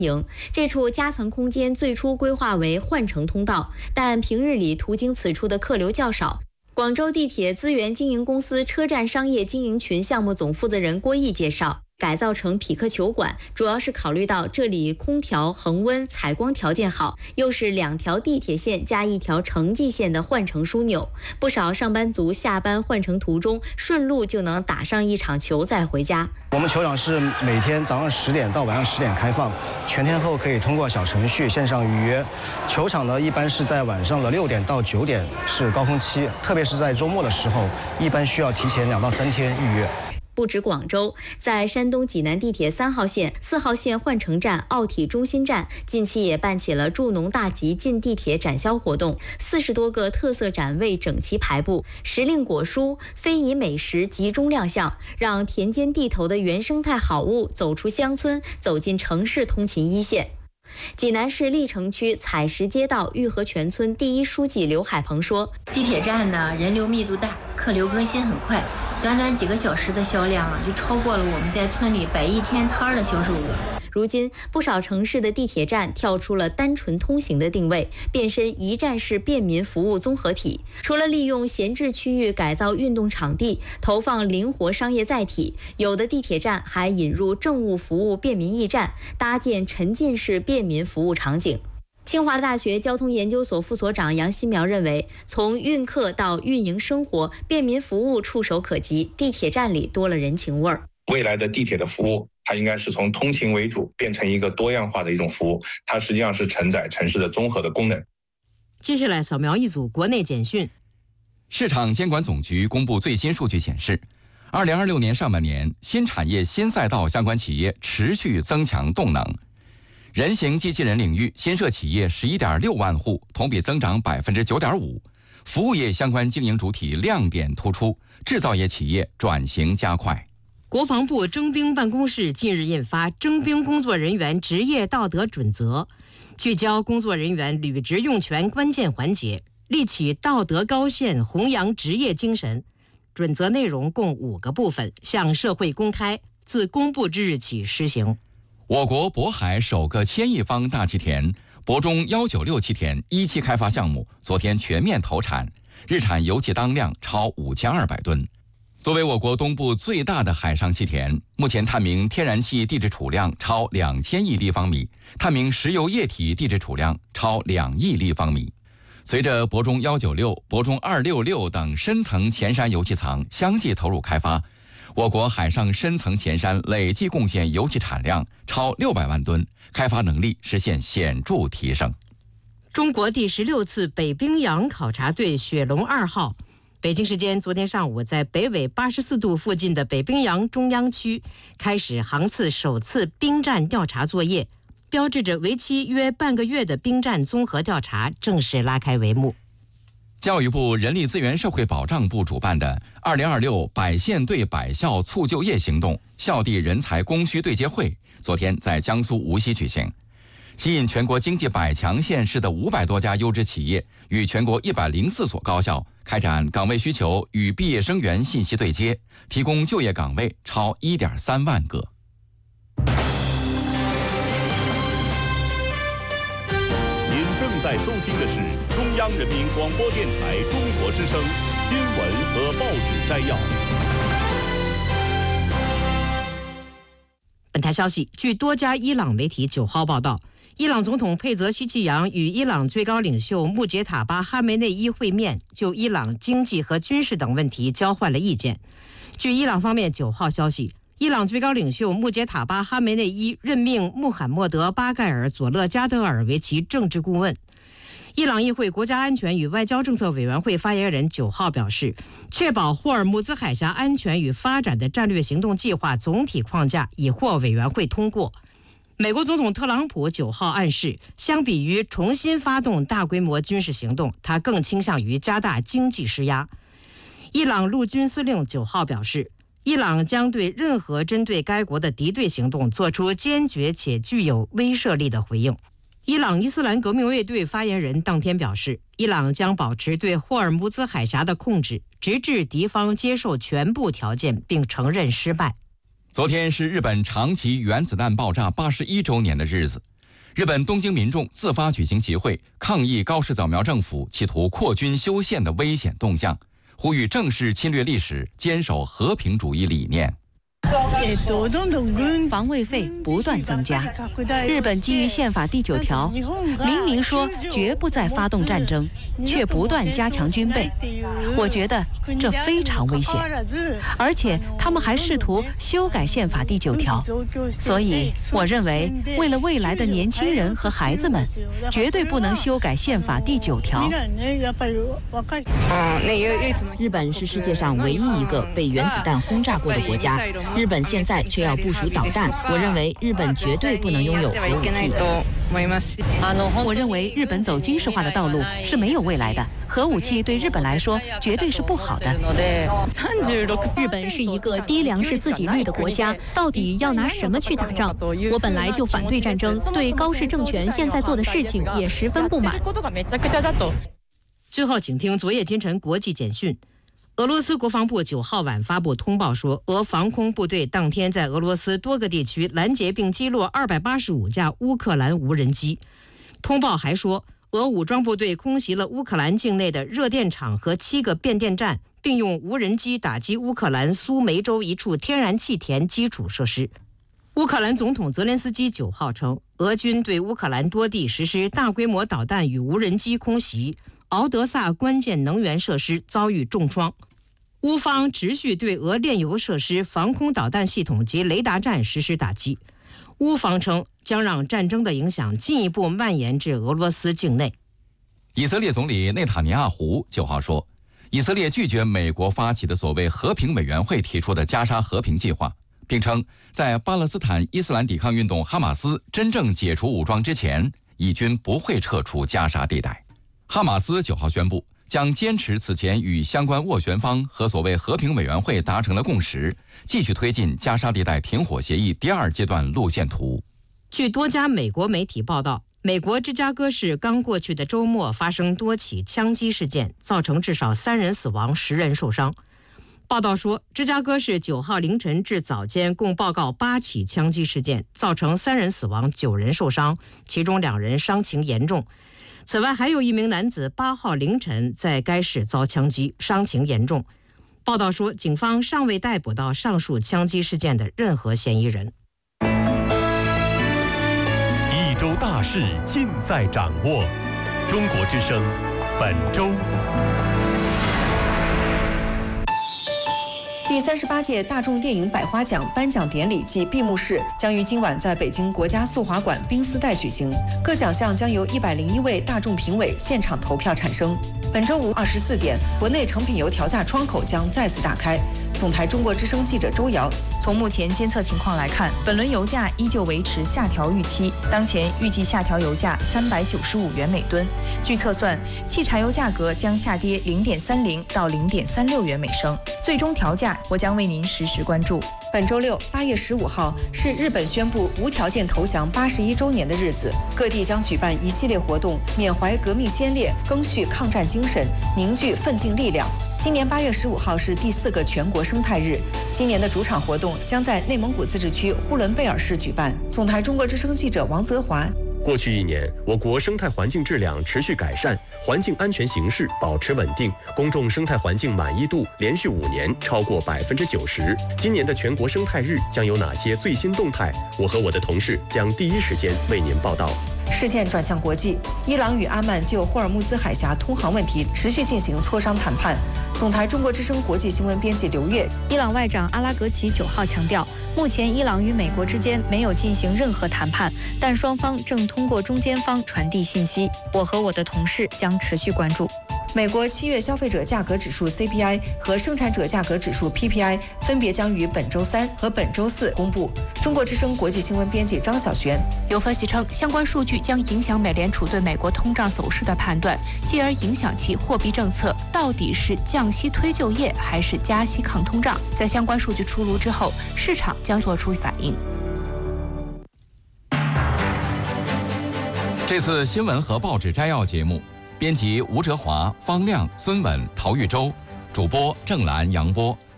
这处夹层空间最初规划为换乘通道，但平日里途经此处的客流较少。广州地铁资源经营公司车站商业经营群项目总负责人郭毅介绍，改造成匹克球馆，主要是考虑到这里空调、恒温、采光条件好，又是2条地铁线加1条城际线的换乘枢纽，不少上班族下班换乘途中顺路就能打上一场球再回家。 我们球场是每天早上10点到晚上10点开放，全天候可以通过小程序线上预约。球场呢，一般是在晚上的6点到9点是高峰期，特别是在周末的时候，一般需要提前2到3天预约。 不止广州，在山东济南地铁3号线、4号线换乘站、奥体中心站，近期也办起了助农大集进地铁展销活动，40多个特色展位整齐排布，时令果蔬、非遗美食集中亮相，让田间地头的原生态好物走出乡村，走进城市通勤一线。济南市历城区采石街道玉河泉村第一书记刘海鹏说， 地铁站呢人流密度大，客流更新很快，短短几个小时的销量就超过了我们在村里摆1天摊的销售额。 如今不少城市的地铁站跳出了单纯通行的定位，变身一站式便民服务综合体。除了利用闲置区域改造运动场地，投放灵活商业载体，有的地铁站还引入政务服务便民驿站，搭建沉浸式便民服务场景。清华大学交通研究所副所长杨希苗认为，从运客到运营生活，便民服务触手可及，地铁站里多了人情味儿。 未来的地铁的服务，它应该是从通勤为主，变成一个多样化的一种服务，它实际上是承载城市的综合的功能。 接下来扫描一组国内简讯。 市场监管总局公布最新数据显示，2026年上半年新产业新赛道相关企业持续增强动能。人形机器人领域新设企业11.6万户，同比增长9.5%。服务业相关经营主体亮点突出，制造业企业转型加快。 国防部征兵办公室近日印发《征兵工作人员职业道德准则》，聚焦工作人员履职用权关键环节，立起道德高线，弘扬职业精神。准则内容共5个部分，向社会公开，自公布之日起施行。 我国渤海首个1000亿方大气田渤中196气田1期开发项目昨天全面投产，日产油气当量超5200吨。作为我国东部最大的海上气田，目前探明天然气地质储量超2000亿立方米，探明石油液体地质储量超2亿立方米。随着渤中196、渤中266等深层前山油气藏相继投入开发，我国海上深层前山累计贡献油气产量超600万吨，开发能力实现显著提升。 中国第16次北冰洋考察队雪龙2号，北京时间昨天上午在北纬84度附近的北冰洋中央区开始航次首次冰站调查作业，标志着为期约半个月的冰站综合调查正式拉开帷幕。 教育部人力资源社会保障部主办的2026百县对百校促就业行动校地人才供需对接会昨天在江苏无锡举行，吸引全国经济100强县市的500多家优质企业与全国104所高校开展岗位需求与毕业生源信息对接，提供就业岗位超1.3万个。 您正在收听的是中央人民广播电台中国之声新闻和报纸摘要。 本台消息，据多家伊朗媒体9号报道，伊朗总统佩泽希奇扬与伊朗最高领袖穆杰塔巴哈梅内伊会面，就伊朗经济和军事等问题交换了意见。据伊朗方面9号消息，伊朗最高领袖穆杰塔巴哈梅内伊任命穆罕默德·巴盖尔·佐勒加德尔为其政治顾问。伊朗议会国家安全与外交政策委员会发言人9号表示，确保霍尔木兹海峡安全与发展的战略行动计划总体框架已获委员会通过。美国总统特朗普9号暗示，相比于重新发动大规模军事行动，他更倾向于加大经济施压。伊朗陆军司令9号表示，伊朗将对任何针对该国的敌对行动做出坚决且具有威慑力的回应。伊朗伊斯兰革命卫队发言人当天表示，伊朗将保持对霍尔木兹海峡的控制，直至敌方接受全部条件并承认失败。 昨天是日本长崎原子弹爆炸81周年的日子， 日本东京民众自发举行集会，抗议高市早苗政府企图扩军修宪的危险动向，呼吁正视侵略历史，坚守和平主义理念。 防卫费不断增加，日本基于宪法第9条，明明说绝不再发动战争，却不断加强军备。我觉得这非常危险，而且他们还试图修改宪法第9条。所以，我认为为了未来的年轻人和孩子们，绝对不能修改宪法第9条。 日本是世界上唯一一个被原子弹轰炸过的国家。日本现在却要部署导弹，我认为日本绝对不能拥有核武器。 我认为日本走军事化的道路是没有未来的，核武器对日本来说绝对是不好的。 日本是一个低粮食自给率的国家，到底要拿什么去打仗？我本来就反对战争，对高市政权现在做的事情也十分不满。 最后，请听昨夜今晨国际简讯。俄罗斯国防部9号晚发布通报说，俄防空部队当天在俄罗斯多个地区拦截并击落285架乌克兰无人机。通报还说，俄武装部队空袭了乌克兰境内的热电厂和7个变电站，并用无人机打击乌克兰苏梅州一处天然气田基础设施。乌克兰总统泽连斯基9号称，俄军对乌克兰多地实施大规模导弹与无人机空袭，敖德萨关键能源设施遭遇重创。乌方持续对俄炼油设施、防空导弹系统及雷达站实施打击。乌方称将让战争的影响进一步蔓延至俄罗斯境内。 以色列总理内塔尼亚胡9号说，以色列拒绝美国发起的所谓和平委员会提出的加沙和平计划，并称在巴勒斯坦伊斯兰抵抗运动哈马斯真正解除武装之前，以军不会撤出加沙地带。哈马斯9号宣布，将坚持此前与相关斡旋方和所谓和平委员会达成的共识，继续推进加沙地带停火协议第2阶段路线图。 据多家美国媒体报道，美国芝加哥市刚过去的周末发生多起枪击事件，造成至少3人死亡，10人受伤。报道说，芝加哥市9号凌晨至早间共报告8起枪击事件，造成3人死亡，9人受伤，其中2人伤情严重。此外，还有一名男子8号凌晨在该市遭枪击，伤情严重。报道说，警方尚未逮捕到上述枪击事件的任何嫌疑人。 一周大事尽在掌握，中国之声本周。 第38届大众电影百花奖颁奖典礼暨闭幕式将于今晚在北京国家速滑馆冰丝带举行，各奖项将由101位大众评委现场投票产生。本周五24点，国内成品油调价窗口将再次打开。总台中国之声记者周瑶， 从目前监测情况来看，本轮油价依旧维持下调预期，当前预计下调油价395元每吨。据测算，汽柴油价格将下跌0.30到0.36元每升，最终调价我将为您实时关注。 本周六8月15号是日本宣布无条件投降81周年的日子，各地将举办一系列活动，缅怀革命先烈，赓续抗战精神，凝聚奋进力量。今年8月15号是第4个全国生态日，今年的主场活动将在内蒙古自治区呼伦贝尔市举办。总台中国之声记者王泽华。 过去1年，我国生态环境质量持续改善，环境安全形势保持稳定，公众生态环境满意度连续5年超过90%。今年的全国生态日将有哪些最新动态？我和我的同事将第一时间为您报道。 视线转向国际，伊朗与阿曼就霍尔木兹海峡通航问题持续进行磋商谈判。总台中国之声国际新闻编辑刘月。 伊朗外长阿拉格齐9号强调，目前伊朗与美国之间没有进行任何谈判，但双方正通过中间方传递信息。我和我的同事将持续关注。 美国7月消费者价格指数 CPI 和生产者价格指数 PPI 分别将于本周3和本周4公布。中国之声国际新闻编辑张小璇。 有分析称，相关数据将影响美联储对美国通胀走势的判断，继而影响其货币政策到底是降息推就业还是加息抗通胀。在相关数据出炉之后，市场将做出反应。 这次新闻和报纸摘要节目，编辑吴哲华、方亮、孙稳、陶玉洲，主播郑兰、杨波。